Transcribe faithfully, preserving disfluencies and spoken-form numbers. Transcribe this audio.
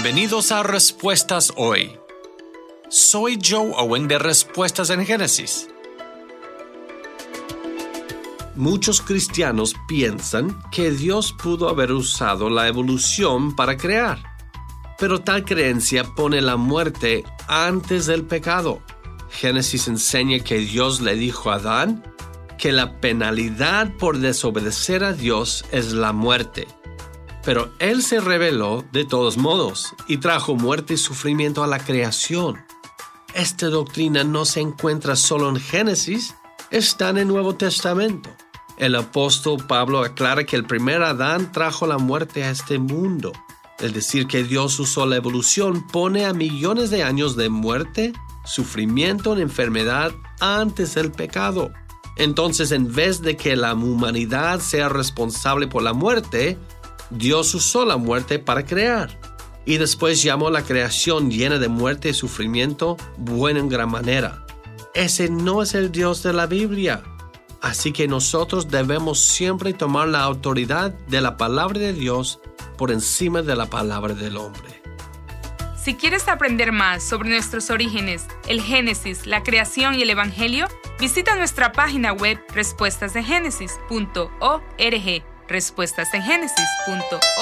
Bienvenidos a Respuestas Hoy. Soy Joe Owen de Respuestas en Génesis. Muchos cristianos piensan que Dios pudo haber usado la evolución para crear, pero tal creencia pone la muerte antes del pecado. Génesis enseña que Dios le dijo a Adán que la penalidad por desobedecer a Dios es la muerte. Pero Él se rebeló de todos modos y trajo muerte y sufrimiento a la creación. Esta doctrina no se encuentra solo en Génesis, está en el Nuevo Testamento. El apóstol Pablo aclara que el primer Adán trajo la muerte a este mundo. El decir que Dios usó la evolución pone a millones de años de muerte, sufrimiento y enfermedad antes del pecado. Entonces, en vez de que la humanidad sea responsable por la muerte, Dios usó la muerte para crear. Y después llamó la creación llena de muerte y sufrimiento buena en gran manera. Ese no es el Dios de la Biblia. Así que nosotros debemos siempre tomar la autoridad de la palabra de Dios por encima de la palabra del hombre. Si quieres aprender más sobre nuestros orígenes, el Génesis, la creación y el Evangelio, visita nuestra página web respuestas en génesis punto org. respuestas en génesis punto org.